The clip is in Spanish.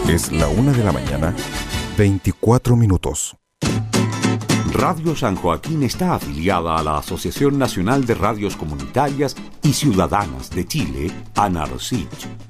Es la 1:24 a.m. Radio San Joaquín está afiliada a la Asociación Nacional de Radios Comunitarias y Ciudadanas de Chile, ANARCICH.